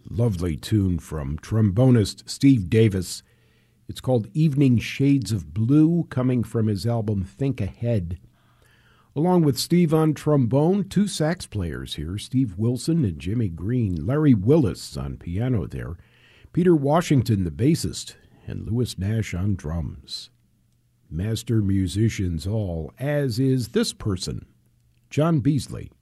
Lovely tune from trombonist Steve Davis. It's called Evening Shades of Blue, coming from his album Think Ahead. Along with Steve on trombone, two sax players here, Steve Wilson and Jimmy Green. Larry Willis on piano there. Peter Washington, the bassist, and Lewis Nash on drums. Master musicians all, as is this person, John Beasley.